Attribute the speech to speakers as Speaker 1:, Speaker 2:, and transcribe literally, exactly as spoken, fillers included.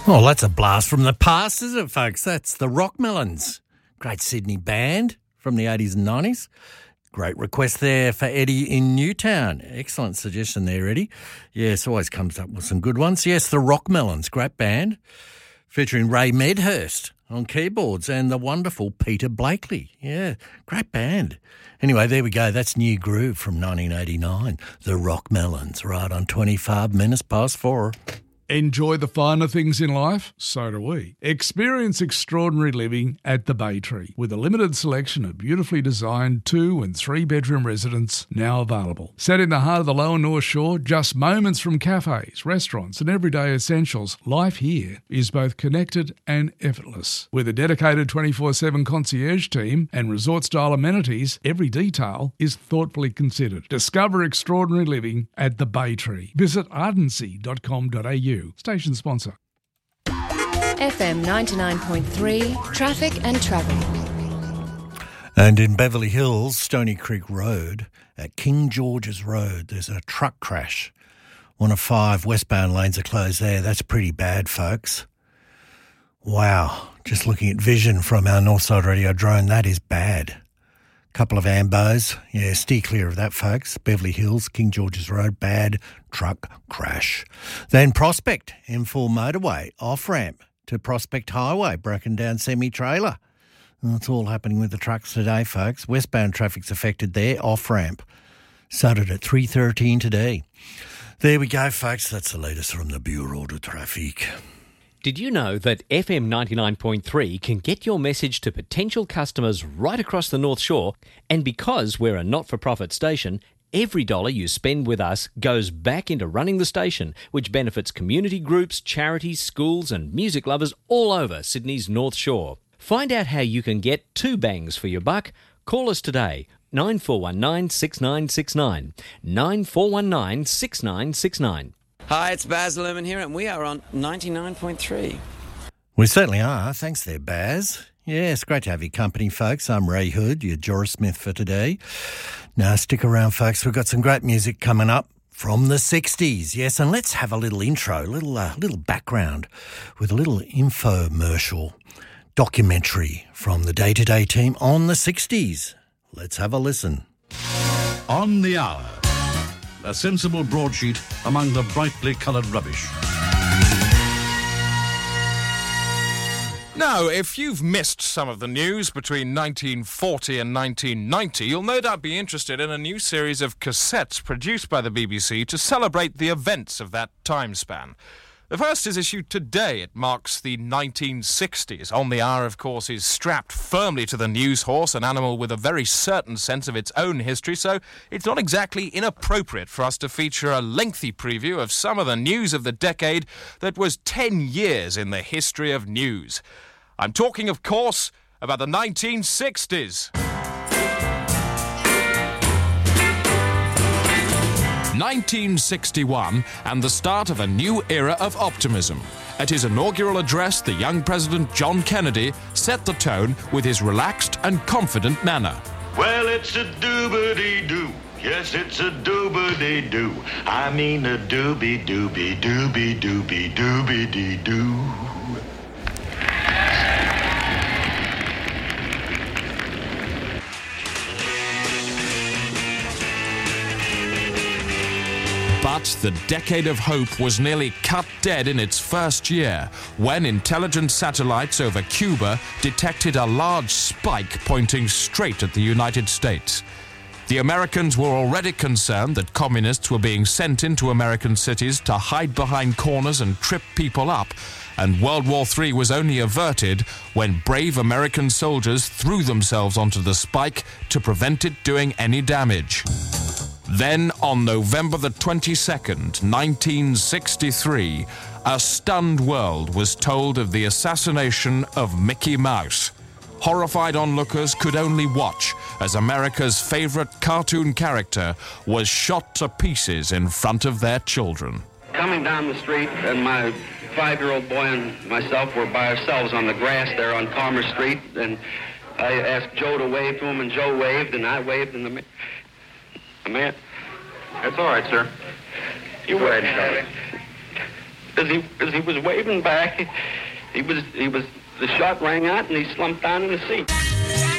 Speaker 1: Oh, that's a blast from the past, isn't it, folks? That's the Rockmelons. Great Sydney band from the eighties and nineties. Great request there for Eddie in Newtown. Excellent suggestion there, Eddie. Yes, always comes up with some good ones. Yes, the Rockmelons, great band, featuring Ray Medhurst on keyboards and the wonderful Peter Blakely. Yeah, great band. Anyway, there we go. That's New Groove from nineteen eighty-nine. The Rockmelons, right on twenty-five minutes past four.
Speaker 2: Enjoy the finer things in life? So do we. Experience extraordinary living at the Bay Tree with a limited selection of beautifully designed two and three bedroom residences now available. Set in the heart of the Lower North Shore, just moments from cafes, restaurants and everyday essentials, life here is both connected and effortless. With a dedicated twenty-four seven concierge team and resort-style amenities, every detail is thoughtfully considered. Discover extraordinary living at the Bay Tree. Visit ardency dot com dot a u. Station sponsor.
Speaker 3: F M ninety-nine point three, Traffic and Travel.
Speaker 1: And in Beverly Hills, Stony Creek Road, at King George's Road, there's a truck crash. One of five westbound lanes are closed there. That's pretty bad, folks. Wow. Just looking at vision from our Northside Radio drone, that is bad. Couple of ambos. Yeah, steer clear of that, folks. Beverly Hills, King George's Road, bad truck crash. Then Prospect, M four motorway, off-ramp to Prospect Highway, broken down semi-trailer. Well, it's all happening with the trucks today, folks. Westbound traffic's affected there, off-ramp. Started at three thirteen today. There we go, folks. That's the latest from the Bureau de Trafic.
Speaker 4: Did you know that F M ninety-nine point three can get your message to potential customers right across the North Shore? And because we're a not-for-profit station, every dollar you spend with us goes back into running the station, which benefits community groups, charities, schools and music lovers all over Sydney's North Shore. Find out how you can get two bangs for your buck. Call us today, nine four one nine, six nine six nine, nine four one nine, six nine six nine.
Speaker 5: Hi, it's Baz Luhrmann here, and we are on ninety-nine point three.
Speaker 1: We certainly are. Thanks there, Baz. Yeah, it's great to have your company, folks. I'm Ray Hood, your Joris Smith for today. Now, stick around, folks. We've got some great music coming up from the sixties. Yes, and let's have a little intro, a little, uh, little background with a little infomercial documentary from the Day-to-Day team on the sixties. Let's have a listen.
Speaker 6: On the Hour. A sensible broadsheet among the brightly coloured rubbish.
Speaker 7: Now, if you've missed some of the news between nineteen forty and nineteen ninety, you'll no doubt be interested in a new series of cassettes produced by the B B C to celebrate the events of that time span. The first is issued today. It marks the nineteen sixties. On the Hour, of course, is strapped firmly to the news horse, an animal with a very certain sense of its own history, so it's not exactly inappropriate for us to feature a lengthy preview of some of the news of the decade that was ten years in the history of news. I'm talking, of course, about the nineteen sixties. nineteen sixty-one, and the start of a new era of optimism. At his inaugural address, the young President John Kennedy set the tone with his relaxed and confident manner.
Speaker 8: Well, it's a doobity-doo. Yes, it's a doobity-doo. I mean a doobie-doobie-doobie-doobie-doobie-doo.
Speaker 7: But the decade of hope was nearly cut dead in its first year when intelligence satellites over Cuba detected a large spike pointing straight at the United States. The Americans were already concerned that communists were being sent into American cities to hide behind corners and trip people up, and World War Three was only averted when brave American soldiers threw themselves onto the spike to prevent it doing any damage. Then, on November the twenty-second, nineteen sixty-three, a stunned world was told of the assassination of Mickey Mouse. Horrified onlookers could only watch as America's favorite cartoon character was shot to pieces in front of their children.
Speaker 9: Coming down the street, and my five-year-old boy and myself were by ourselves on the grass there on Palmer Street, and I asked Joe to wave to him, and Joe waved, and I waved, and the man... The man... That's all right, sir. You go ahead, Charlie. as he as he was waving back, he was he was the shot rang out and he slumped down in the seat.